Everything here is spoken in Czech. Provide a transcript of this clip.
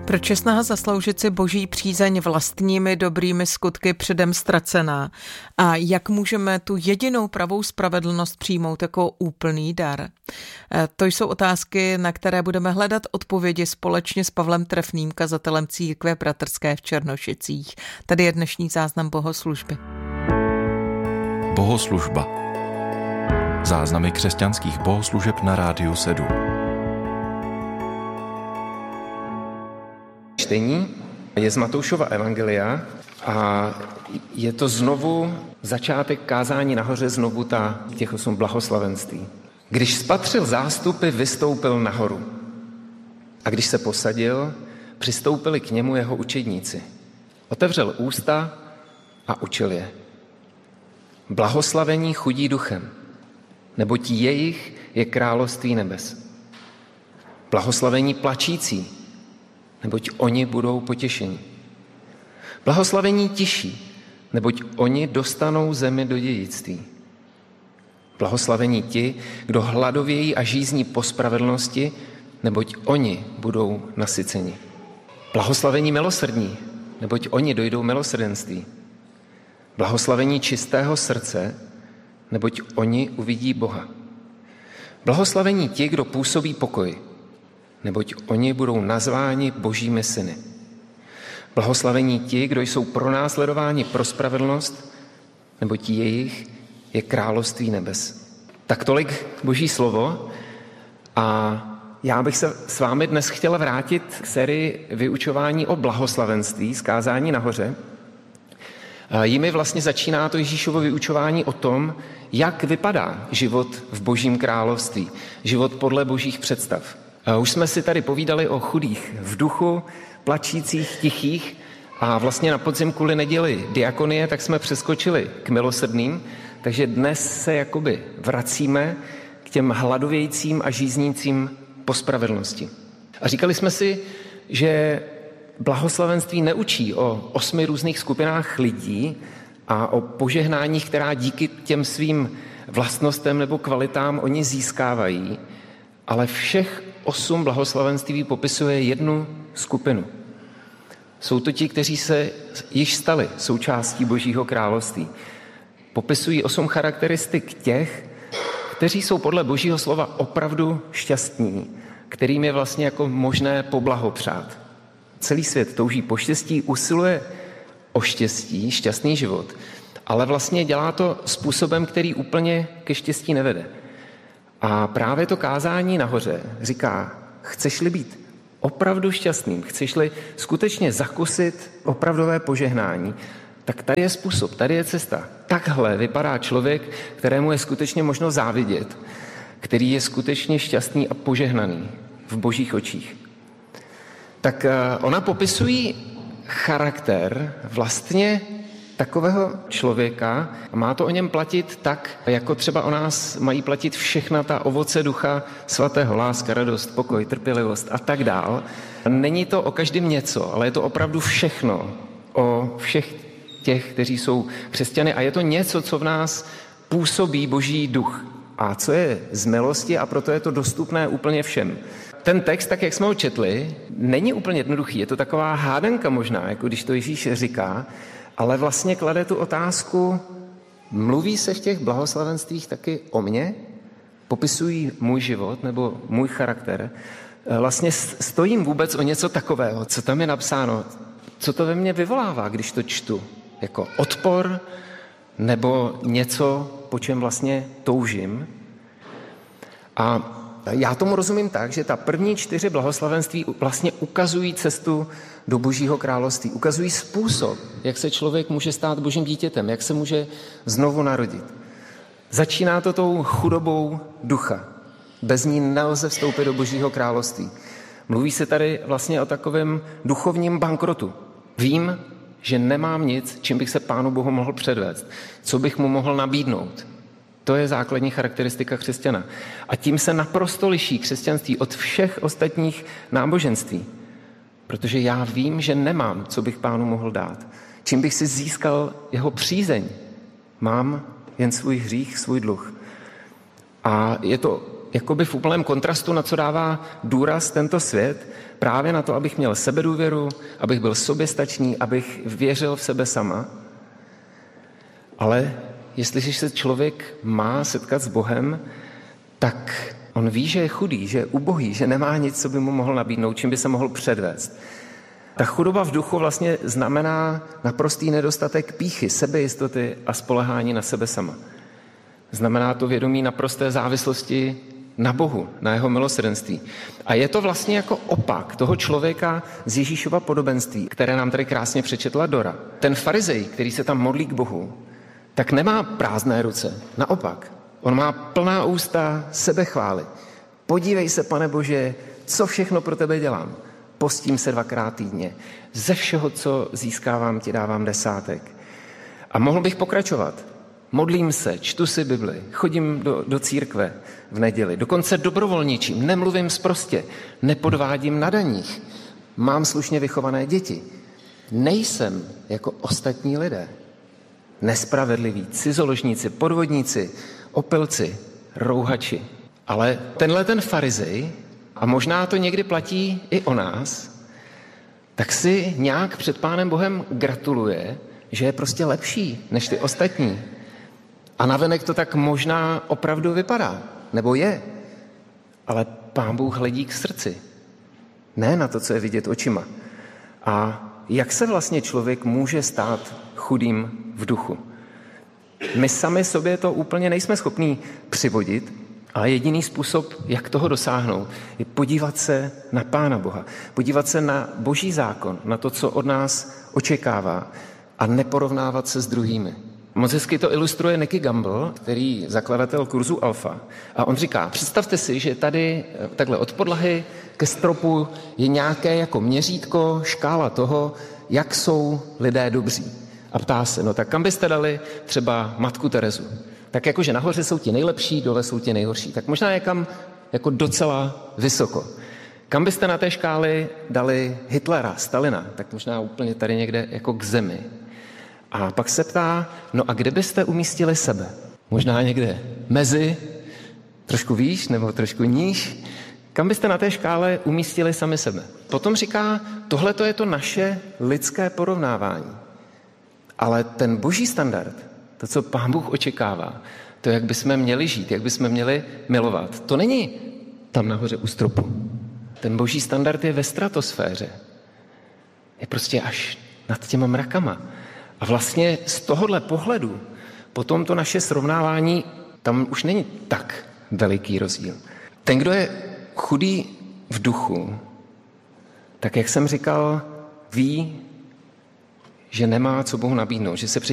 Proč je snaha zasloužit si boží přízeň vlastními dobrými skutky předem ztracená? A jak můžeme tu jedinou pravou spravedlnost přijmout jako úplný dar? To jsou otázky, na které budeme hledat odpovědi společně s Pavlem Trefným, kazatelem Církve bratrské v Černošicích. Tady je dnešní záznam bohoslužby. Bohoslužba. Záznamy křesťanských bohoslužeb na Rádiu 7. Čtení je z Matoušova evangelia a je to znovu začátek kázání nahoře, znovu těch 8 blahoslavenství. Když spatřil zástupy, vystoupil nahoru. A když se posadil, přistoupili k němu jeho učedníci. Otevřel ústa a učil je. Blahoslavení chudí duchem, neboť jejich je království nebes. Blahoslavení plačící, neboť oni budou potěšeni. Blahoslavení tiší, neboť oni dostanou zemi do dědictví. Blahoslavení ti, kdo hladovějí a žízní po spravedlnosti, neboť oni budou nasyceni. Blahoslavení milosrdní, neboť oni dojdou milosrdenství. Blahoslavení čistého srdce, neboť oni uvidí Boha. Blahoslavení ti, kdo působí pokoj, neboť oni budou nazváni božími syny. Blahoslavení ti, kdo jsou pronásledováni pro spravedlnost, neboť jejich je království nebes. Tak tolik boží slovo a já bych se s vámi dnes chtěla vrátit k sérii vyučování o blahoslavenství, z kázání nahoře. Jimi vlastně začíná to Ježíšovo vyučování o tom, jak vypadá život v božím království, život podle božích představ. Už jsme si tady povídali o chudých v duchu, plačících, tichých a vlastně na podzim kvůli neděli diakonie, tak jsme přeskočili k milosrdným, takže dnes se jakoby vracíme k těm hladovějícím a žíznícím po spravedlnosti. A říkali jsme si, že blahoslavenství neučí o 8 různých skupinách lidí a o požehnáních, která díky těm svým vlastnostem nebo kvalitám oni získávají, ale všech 8 blahoslavenství popisuje jednu skupinu. Jsou to ti, kteří se již stali součástí Božího království. Popisují 8 charakteristik těch, kteří jsou podle Božího slova opravdu šťastní, kterým je vlastně jako možné poblahopřát. Celý svět touží po štěstí, usiluje o štěstí, šťastný život, ale vlastně dělá to způsobem, který úplně ke štěstí nevede. A právě to kázání nahoře říká, chceš-li být opravdu šťastným, chceš-li skutečně zakusit opravdové požehnání, tak tady je způsob, tady je cesta. Takhle vypadá člověk, kterému je skutečně možno závidět, který je skutečně šťastný a požehnaný v božích očích. Tak ona popisují charakter vlastně takového člověka a má to o něm platit tak, jako třeba o nás mají platit všechna ta ovoce ducha svatého, láska, radost, pokoj, trpělivost a tak dál. Není to o každém něco, ale je to opravdu všechno o všech těch, kteří jsou křesťany a je to něco, co v nás působí boží duch a co je z milosti a proto je to dostupné úplně všem. Ten text, tak jak jsme ho četli, není úplně jednoduchý, je to taková hádanka možná, jako když to Ježíš říká, ale vlastně klade tu otázku, mluví se v těch blahoslavenstvích taky o mně? Popisují můj život nebo můj charakter? Vlastně stojím vůbec o něco takového, co tam je napsáno, co to ve mně vyvolává, když to čtu? Jako odpor nebo něco, po čem vlastně toužím? A já tomu rozumím tak, že ta první 4 blahoslavenství vlastně ukazují cestu do Božího království. Ukazují způsob, jak se člověk může stát Božím dítětem, jak se může znovu narodit. Začíná to tou chudobou ducha. Bez ní nelze vstoupit do Božího království. Mluví se tady vlastně o takovém duchovním bankrotu. Vím, že nemám nic, čím bych se Pánu Bohu mohl předvést, co bych mu mohl nabídnout. To je základní charakteristika křesťana. A tím se naprosto liší křesťanství od všech ostatních náboženství. Protože já vím, že nemám, co bych Pánu mohl dát. Čím bych si získal jeho přízeň. Mám jen svůj hřích, svůj dluh. A je to jakoby v úplném kontrastu, na co dává důraz tento svět, právě na to, abych měl sebedůvěru, abych byl soběstačný, abych věřil v sebe sama. Ale jestliže se člověk má setkat s Bohem, tak on ví, že je chudý, že je ubohý, že nemá nic, co by mu mohl nabídnout, čím by se mohl předvést. Ta chudoba v duchu vlastně znamená naprostý nedostatek pýchy, sebejistoty a spolehání na sebe sama. Znamená to vědomí naprosté závislosti na Bohu, na jeho milosrdenství. A je to vlastně jako opak toho člověka z Ježíšova podobenství, které nám tady krásně přečetla Dora. Ten farizej, který se tam modlí k Bohu, tak nemá prázdné ruce. Naopak, on má plná ústa sebechvály. Podívej se, Pane Bože, co všechno pro tebe dělám. Postím se 2krát týdně. Ze všeho, co získávám, ti dávám 10. A mohl bych pokračovat. Modlím se, čtu si Bibli, chodím do církve v neděli, dokonce dobrovolničím, nemluvím sprostě, nepodvádím na daních, mám slušně vychované děti. Nejsem jako ostatní lidé. Nespravedliví, cizoložníci, podvodníci, opilci, rouhači. Ale tenhle ten farizej, a možná to někdy platí i o nás, tak si nějak před Pánem Bohem gratuluje, že je prostě lepší než ty ostatní. A navenek to tak možná opravdu vypadá, nebo je. Ale Pán Bůh hledí k srdci, ne na to, co je vidět očima. A jak se vlastně člověk může stát chudým v duchu? My sami sobě to úplně nejsme schopní přivodit, ale jediný způsob, jak toho dosáhnout, je podívat se na Pána Boha, podívat se na Boží zákon, na to, co od nás očekává a neporovnávat se s druhými. Moc hezky to ilustruje Nicky Gamble, který zakladatel kurzu Alfa. A on říká, představte si, že tady takhle od podlahy ke stropu je nějaké jako měřítko, škála toho, jak jsou lidé dobří. A ptá se, no tak kam byste dali třeba Matku Terezu? Tak jakože nahoře jsou ti nejlepší, dole jsou ti nejhorší. Tak možná je kam jako docela vysoko. Kam byste na té škáli dali Hitlera, Stalina? Tak možná úplně tady někde jako k zemi. A pak se ptá, no a kde byste umístili sebe? Možná někde mezi, trošku výš nebo trošku níž. Kam byste na té škále umístili sami sebe? Potom říká, tohle to je to naše lidské porovnávání. Ale ten boží standard, to, co Pán Bůh očekává, to, jak bychom měli žít, jak bychom měli milovat, to není tam nahoře u stropu. Ten boží standard je ve stratosféře. Je prostě až nad těma mrakama. A vlastně z tohohle pohledu potom to naše srovnávání, tam už není tak veliký rozdíl. Ten, kdo je chudý v duchu, tak jak jsem říkal, ví, že nemá co Bohu nabídnout, že se